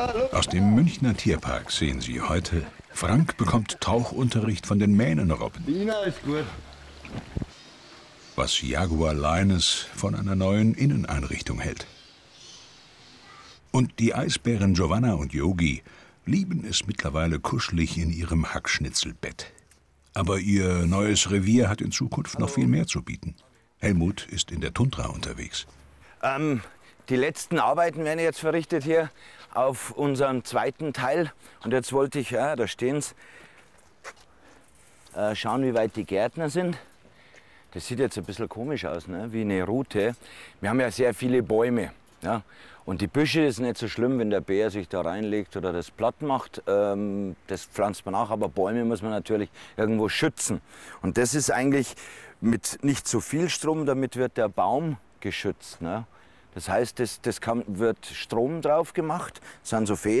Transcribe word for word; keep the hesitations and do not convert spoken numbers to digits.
Aus dem Münchner Tierpark sehen Sie heute, Frank bekommt Tauchunterricht von den Mähnenrobben. Lina ist gut. Was Jaguar Linus von einer neuen Inneneinrichtung hält. Und die Eisbären Giovanna und Yogi lieben es mittlerweile kuschelig in ihrem Hackschnitzelbett. Aber ihr neues Revier hat in Zukunft noch viel mehr zu bieten. Helmut ist in der Tundra unterwegs. Ähm, die letzten Arbeiten werden jetzt verrichtet hier auf unserem zweiten Teil. Und jetzt wollte ich, ja, da stehen's, äh, schauen, wie weit die Gärtner sind. Das sieht jetzt ein bisschen komisch aus, ne? Wie eine Route. Wir haben ja sehr viele Bäume. Ja? Und die Büsche ist nicht so schlimm, wenn der Bär sich da reinlegt oder das platt macht. Ähm, das pflanzt man auch, aber Bäume muss man natürlich irgendwo schützen. Und das ist eigentlich mit nicht zu viel Strom, damit wird der Baum geschützt. Ne? Das heißt, das, das kann, wird Strom drauf gemacht, das sind so Fäden.